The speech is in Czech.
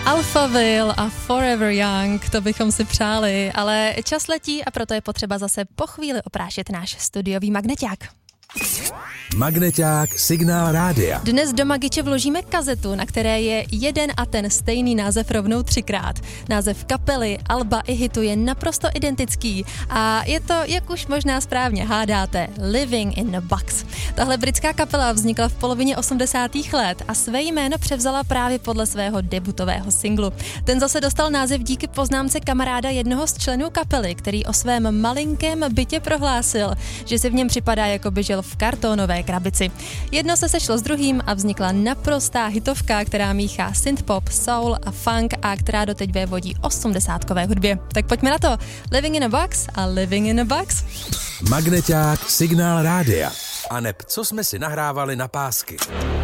Alphaville a Forever Young, to bychom si přáli, ale čas letí a proto je potřeba zase po chvíli oprášit náš studiový magneťák. Magneťák Signál rádia. Dnes do Magiče vložíme kazetu, na které je jeden a ten stejný název rovnou 3krát. Název kapely, alba i hitu je naprosto identický a je to, jak už možná správně hádáte, Living in a Box. Tahle britská kapela vznikla v polovině 80. let a své jméno převzala právě podle svého debutového singlu. Ten zase dostal název díky poznámce kamaráda jednoho z členů kapely, který o svém malinkém bytě prohlásil, že si v něm připadá, jako by žil v kartonové krabici. Jedno se sešlo s druhým a vznikla naprostá hitovka, která míchá synthpop, soul a funk a která doteď vévodí 80kové hudbě. Tak pojďme na to. Living in a Box a Living in a Box. Magneťák Signál rádia. A neb, co jsme si nahrávali na pásky.